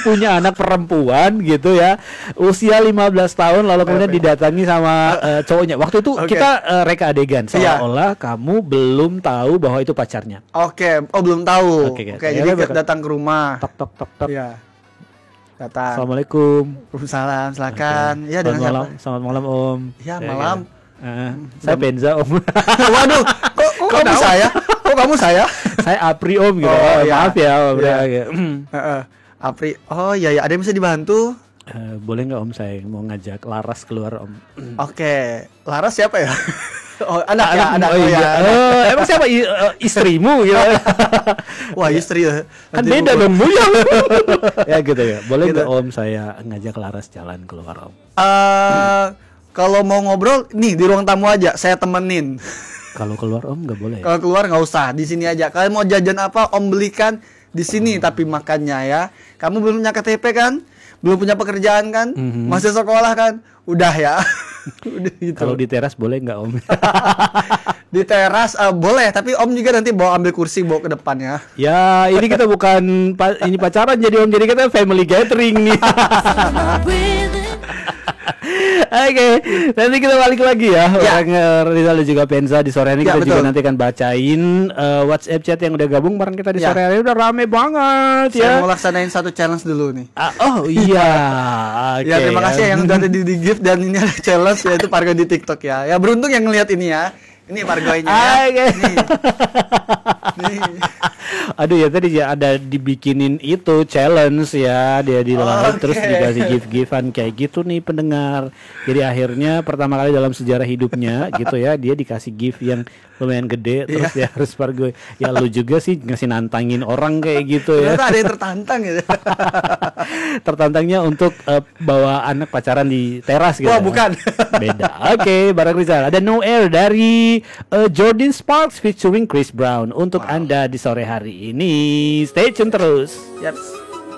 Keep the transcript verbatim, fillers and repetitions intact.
punya anak perempuan gitu ya, usia lima belas tahun lalu kemudian didatangi sama uh, cowoknya. Waktu itu okay. kita uh, reka adegan seolah-olah yeah. kamu belum tahu bahwa itu pacarnya. Oke, okay. oh belum tahu. Oke, okay, okay. jadi ya, datang ke rumah. Tok tok tok tok. Iya. Datang. Assalamualaikum. Waalaikumsalam, silakan. Okay. Ya, dengan selamat malam, siapa? Selamat malam Om. Ya, malam. Ya, uh, saya Benza Om. Waduh, kok, kok kamu saya? Kok kamu saya? Saya Apri Om gitu. Oh, oh, ya. Maaf ya Om. Ya. Ya. Uh, Apri. Oh iya ya, ada yang bisa dibantu? Uh, boleh nggak Om, saya mau ngajak Laras keluar Om. Oke, okay. Laras siapa ya? Oh, anak, anak ya, anak oh, oh, iya. ya. Uh, emang siapa I, uh, istrimu gitu. Wah, istri ya. Kan beda dong Bu ya. Ya gitu ya. Boleh nggak gitu. Om saya ngajak Laras jalan keluar Om? Uh, kalau mau ngobrol nih di ruang tamu aja, saya temenin. Kalau keluar Om nggak boleh. Kalau keluar nggak usah, di sini aja. Kalian mau jajan apa Om belikan di sini, hmm. tapi makannya ya. Kamu belum punya K T P kan? Belum punya pekerjaan kan? Mm-hmm. Masih sekolah kan? Udah ya. Udah gitu. Kalau di teras boleh nggak Om? Di teras uh, boleh, tapi Om juga nanti bawa ambil kursi bawa ke depan ya. Ya, ini kita bukan pa- ini pacaran jadi Om, jadi kita family gathering nih. Oke, okay. Nanti kita balik lagi ya, ya. Orang Rizal dan juga Penza di sore ini ya, kita betul. Juga nanti akan bacain uh, WhatsApp chat yang udah gabung bareng kita di ya. Sore hari udah rame banget. Saya ya. Mau laksanain satu challenge dulu nih. Uh, oh iya. Okay. Ya terima kasih yang udah di, di gift dan ini ada challenge yaitu Pargo di TikTok ya. Ya beruntung yang ngelihat ini ya. Ini Pargonya ya. Okay. Nih. Nih. Aduh ya tadi ya ada dibikinin itu challenge ya, dia di live okay. Terus dikasih gift-giftan kayak gitu nih pendengar. Jadi akhirnya pertama kali dalam sejarah hidupnya gitu ya, dia dikasih gift yang lumayan gede terus yeah. Dia harus Pargo. Ya lu juga sih ngasih nantangin orang kayak gitu ya. Ternyata ada yang tertantang gitu. Tertantangnya untuk uh, bawa anak pacaran di teras gitu. Wah, bukan. Beda. Oke, okay, bareng Rizal. Ada No Air dari uh, Jordan Sparks featuring Chris Brown untuk wow. Anda di sore hari ini. Stay tune terus. Yep.